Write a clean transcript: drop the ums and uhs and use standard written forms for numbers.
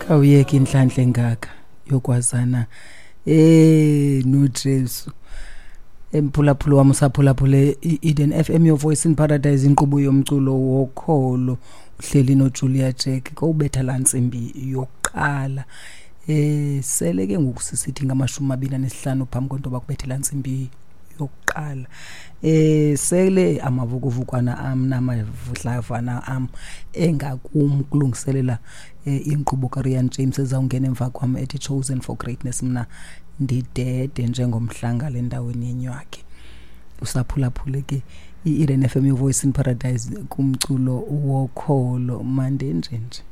awuyeki inhlanhla engaka yokwazana no Jesu emphulaphula wami usaphulaphule Eden FM your voice in paradise inqubo yomculo wokholo uhleli no Julia Jack kobetha lansimbi yokuqala sele ke ngoku sisithi ngama-25 phambi kwento bakubethela insimbi yokuqala sele amavukuvukwana namavudlavana engakumkulungiselela inqubo kaRian James ezawungena emva kwami ethi chosen for greatness mina ndidede njengomhlanga lendaweni yenywakhe usaphulaphule ke iEden FM your voice in paradise kumculo wokholo mande nje